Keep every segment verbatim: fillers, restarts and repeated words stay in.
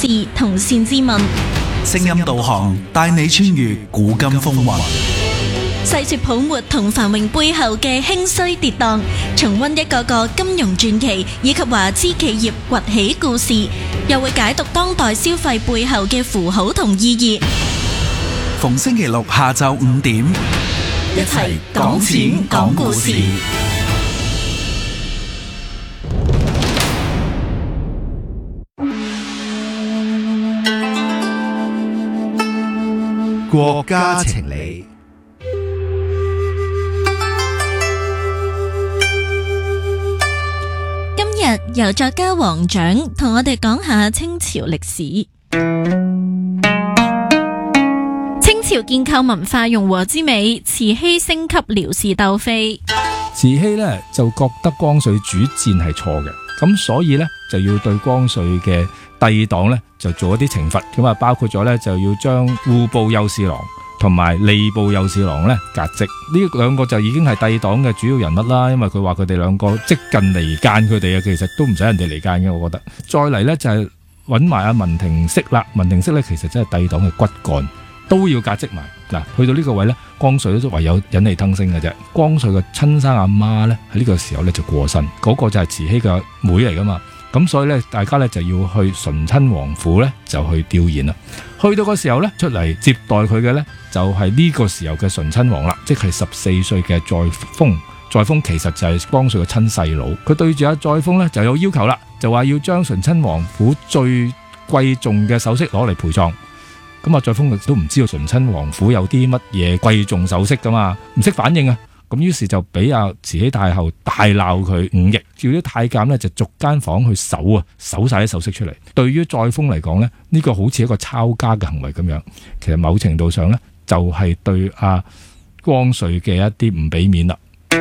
事同善之問， 聲音導航帶你穿越古今風雲， 細說泡沫同繁榮背後嘅興衰跌宕，重溫一個個金融傳奇以及華資企業崛起故事，又會解讀當代消費背後嘅符號同意義。 逢星期六下晝五點， 一齊講錢講故事。 國家情理， 今日由作家黃獎同我哋講下清朝歷史。清朝建構文化融和之美，慈禧升級遼視鬥非。 慈禧呢就覺得光緒主戰係錯嘅，咁所以呢就要對光緒嘅帝黨呢就做一啲懲罰，咁啊包括咗呢就要將戶部右侍郎同埋吏部右侍郎呢革職，呢兩個就已經係帝黨嘅主要人物啦，因為佢話佢哋兩個即近離間佢哋啊，其實都唔使人哋離間嘅，我覺得。再嚟呢就係揾埋阿文廷式啦，文廷式呢其實真係帝黨嘅骨幹，都要革職埋。嗱，去到呢個位呢，光緒都唯有忍氣吞聲嘅啫。光緒嘅親生阿媽呢喺呢個時候呢就過身，嗰、那個就係慈禧嘅妹嚟噶嘛。咁所以咧，大家咧就要去醇親王府咧，就去吊唁啦。去到個時候咧，出嚟接待佢嘅咧，就係呢個時候嘅醇親王啦，即係十四歲嘅載灃。載灃其實就係光緒嘅親細佬，佢對住阿載灃咧就有要求啦，就話要將醇親王府最貴重嘅首飾攞嚟陪葬。咁啊，載灃亦都唔知道醇親王府有啲乜嘢貴重首飾噶嘛，唔識反應啊。咁於是就俾阿慈禧太后大鬧佢忤逆，叫啲太監呢就逐間房去搜啊，搜晒啲首飾出嚟。對於載灃嚟講呢，呢、這個好似一個抄家嘅行為咁樣，其實某程度上呢，就係、是、對阿光緒嘅一啲唔俾面啦。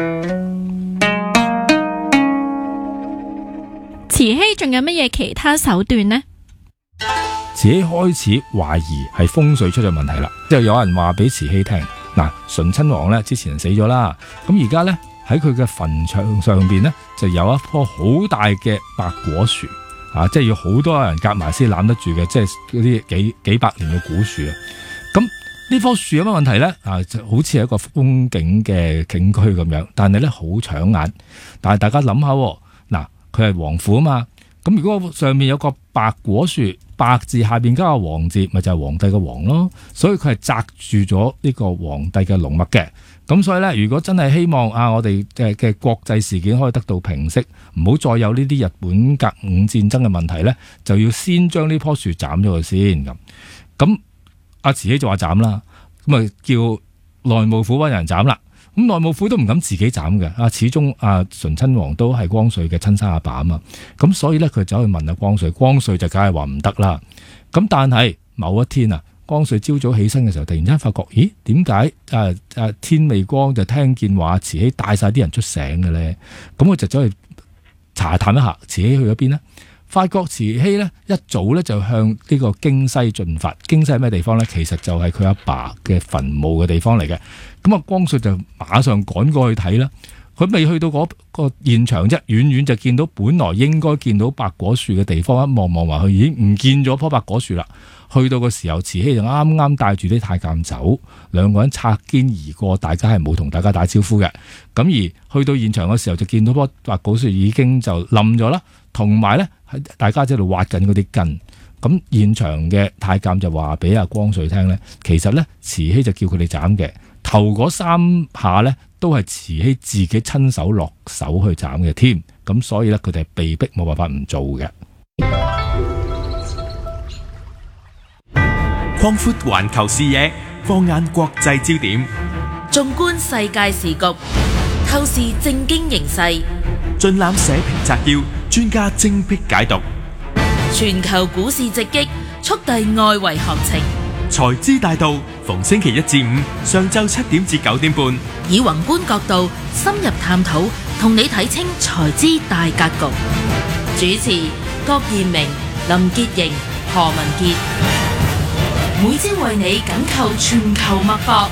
慈禧仲有乜嘢其他手段呢？ 慈禧開始懷疑係風水出咗問題啦，之後有人話俾慈禧聽。嗱，醇親王咧之前死咗啦，咁而家咧喺佢嘅墳場上邊咧就有一棵好大嘅白果樹，啊，即係要好多人夾埋先攬得住嘅，即係嗰啲幾幾百年嘅古樹啊。咁呢棵樹有乜問題咧？啊，就好似係一個風景嘅景區咁樣，但係咧好搶眼。但係大家諗下，嗱，佢係王府啊嘛，咁如果上面有個白果樹，白字下邊加個皇字，咪就係、是、皇帝嘅皇咯，所以佢係擲住咗呢個皇帝嘅龍脈嘅。咁所以咧，如果真係希望啊，我哋嘅嘅國際事件可以得到平息，唔好再有呢啲日本甲午戰爭嘅問題咧，就要先將呢棵樹斬咗佢先咁。咁阿慈禧就話斬啦，咁啊叫內務府揾人斬啦。咁內務府都唔敢自己斬嘅，啊，始終啊醇親王都係光緒嘅親生阿爸啊嘛，咁所以咧佢走去問阿光緒，光緒就梗係話唔得啦。咁但係某一天啊，光緒朝早起身嘅時候，突然間發覺，咦，點解啊啊天未光就聽見話慈禧帶晒啲人出醒嘅咧？咁我就走去查探一下，慈禧去咗邊呢？發覺慈禧咧一早咧就向呢個京西進發。京西係咩地方咧？其實就係佢阿爸嘅墳墓嘅地方嚟嘅。咁啊，光緒就馬上趕過去睇啦。佢未去到嗰個現場啫，遠遠就見到本來應該見到白果樹嘅地方，一望望埋去已經唔見咗棵白果樹啦。去到嘅時候，慈禧就啱啱帶住啲太監走，兩個人擦肩而過，大家係冇同大家打招呼嘅。咁而去到現場嘅時候，就見到棵白果樹已經就冧咗啦，同埋咧喺大家喺度挖緊嗰啲根。咁現場嘅太監就話俾阿光緒聽咧，其實咧慈禧就叫佢哋斬嘅，頭嗰三下咧都係慈禧自己親手落手去斬嘅添。咁所以咧佢哋係被逼冇辦法唔做嘅。 擴闊環球視野，放眼國際焦點， 縱觀世界時局，透視政經形勢， 盡覽社評摘要，專家精闢解讀。 全球股市直擊，速遞外圍行情。 財資大道，逢星期一至五上晝七點至九點半， 以宏觀角度深入探討，同你睇清財資大格局。主持郭彥明、林潔瑩、何文傑。每朝為你緊扣全球脈搏。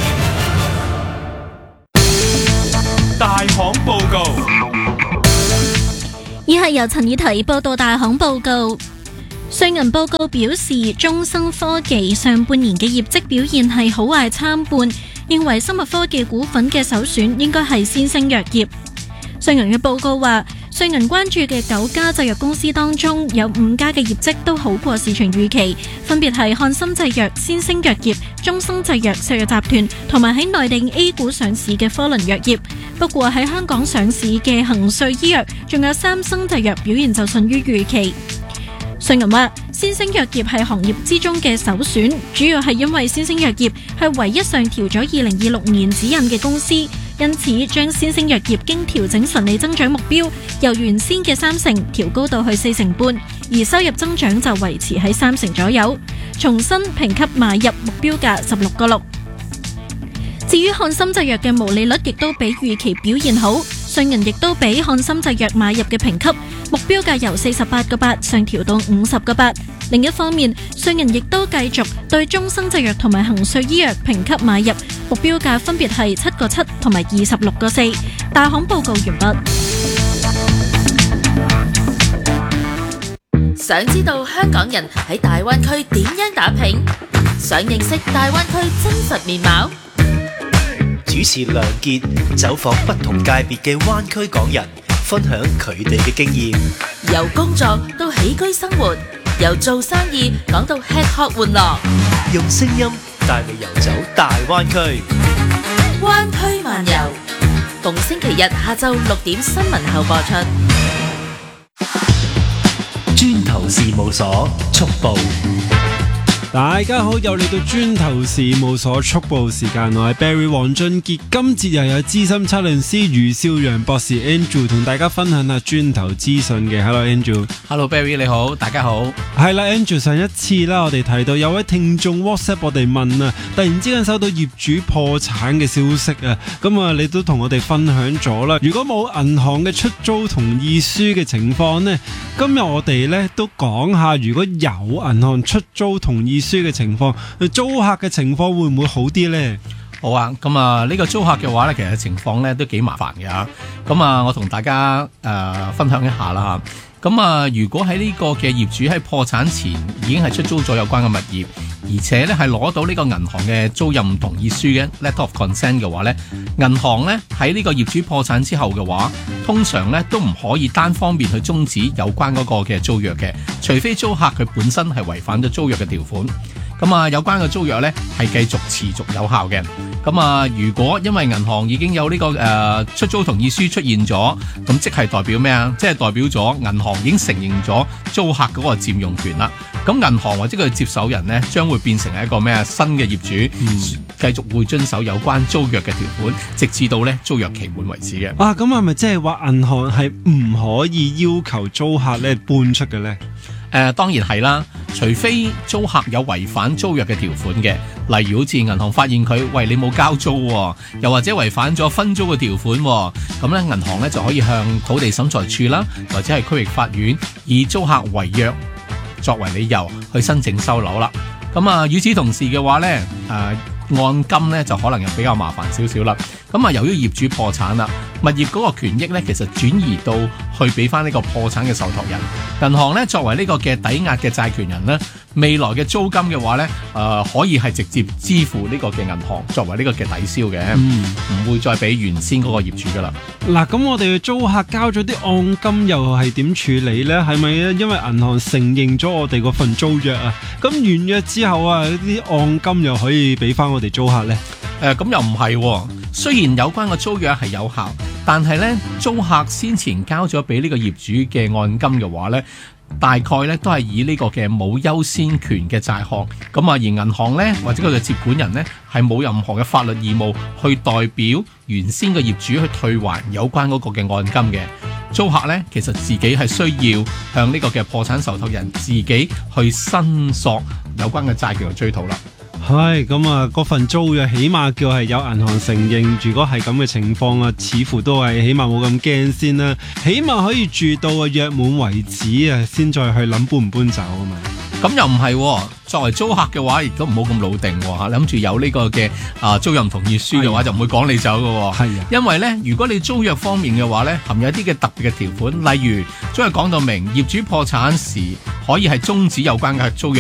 大行報告。 以下由陳以提報道大行報告。 瑞銀報告表示，中生科技上半年嘅業績表現係好壞參半，認為生物科技股份嘅首選應該係先聲藥業。瑞銀嘅報告話，瑞銀關注嘅九家製藥公司當中，有五家嘅業績都好過市場預期，分別係漢森製藥、先聲藥業、中生製藥、石藥集團同埋喺內地 A 股上市嘅科倫藥業。不過喺香港上市嘅恒瑞醫藥仲有三生製藥表現就遜於預期。瑞銀話，先聲藥業係行業之中嘅首選，主要係因為先聲藥業係唯一上調咗二零二六年指引嘅公司，因此將先聲藥業經調整純利增長目標由原先嘅三成調高到去四成半，而收入增長就維持喺三成左右，重新評級買入目標價十六個六。至於漢森製藥嘅毛利率亦都比預期表現好，瑞銀亦都比漢森製藥買入嘅評級目標價由四十八個八上調到五十個八。另一方面，瑞銀亦都繼續對中生製藥同埋恒瑞醫藥評級買入目標價分別係七個七同埋二十六個四。大行報告完畢。 想知道香港人喺大灣區點樣打拼？想認識大灣區真實面貌？ 主持梁傑走訪不同界別嘅灣區港人，分享佢哋嘅經驗。 由工作到起居生活，由做生意講到吃喝玩樂， 用聲音帶你遊走大灣區。 灣區漫遊，逢星期日下晝六點新聞後播出。 磚頭事務所速報。 大家好，又嚟到磚頭事務所速報時間，我係 Barry 黃俊傑，今節又有資深測量師余少陽博士 Andrew 同大家分享下磚頭資訊嘅。Hello Andrew。Hello Barry， 你好，大家好。 係啦 Andrew， 上一次啦，我哋提到有位聽眾 WhatsApp 我哋問啊，突然之間收到業主破產嘅消息啊，咁啊你都同我哋分享咗啦。如果冇銀行嘅出租同意書嘅情況呢，今日我哋呢都講下，如果有銀行出租同意書嘅情況，租客嘅情況會唔會好啲呢？ 好啊，咁啊呢個租客嘅話呢，其實情況呢都幾麻煩嘅吓。咁啊，我同大家誒、呃、分享一下啦吓。咁啊，如果喺呢個嘅業主喺破產前已經係出租咗有關嘅物業，而且呢係攞到呢個銀行嘅租賃同意書嘅 letter of consent 嘅話呢，銀行呢喺呢個業主破產之後嘅話，通常呢都唔可以單方面去終止有關嗰個嘅租約嘅，除非租客佢本身係違反咗租約嘅條款。咁啊，有關嘅租約呢係繼續持續有效嘅。咁啊，如果因為銀行已經有呢、這個誒、呃、出租同意書出現咗，咁即係代表咩啊？即係代表咗銀行已經承認咗租客嗰個佔用權啦。咁銀行或者佢接手人呢，將會變成一個咩啊？新嘅業主，嗯、繼續會遵守有關租約嘅條款，直至到呢租約期滿為止嘅。 啊，咁係咪即係話銀行係唔可以要求租客咧搬出嘅呢？ 誒、呃，當然係啦，除非租客有違反租約嘅條款嘅，例如好似銀行發現佢，喂，你冇交租，又或者違反咗分租嘅條款，咁咧銀行咧就可以向土地審裁處啦，或者係區域法院以租客違約作為理由去申請收樓啦。咁啊，與此同時嘅話咧，誒、呃。按金咧就可能又比較麻煩少少啦。咁啊，由於業主破產啦，物業嗰個權益咧其實轉移到去俾翻呢個破產嘅受託人。銀行咧作為呢個嘅抵押嘅債權人咧，未來嘅租金嘅話咧，誒、呃、可以係直接支付呢個嘅銀行作為呢個嘅抵銷嘅，唔、嗯、會再俾原先嗰個業主噶啦。 嗱，咁我哋嘅租客交咗啲按金又係點處理咧？係咪因為銀行承認咗我哋嗰份租約啊？咁完約之後啊，啲按金又可以俾翻我哋租客咧？ 誒、呃，咁又唔係、哦，雖然有關嘅租約係有效，但係咧租客先前交咗俾呢個業主嘅按金嘅話咧，大概咧都係以呢個嘅冇優先權嘅債項，咁啊而銀行咧或者佢嘅接管人咧係冇任何嘅法律義務去代表原先嘅業主去退還有關嗰個嘅按金嘅。租客咧其實自己係需要向呢個嘅破產受託人自己去申索有關嘅債權嘅追討啦。 係咁啊，嗰份租約起碼叫係有銀行承認，如果係咁嘅情況啊，似乎都係起碼冇咁驚先啦，起碼可以住到啊約滿為止啊，先再去諗搬唔搬走啊嘛。 咁又唔係喎，作為租客嘅話，亦都唔好咁老定喎嚇，諗住有呢個嘅啊租賃同意書嘅話，就唔會趕你走嘅喎。 係啊， 因為咧，如果你租約方面嘅話咧，含有一啲嘅特別嘅條款，例如租約講到明，業主破產時可以係終止有關嘅租約。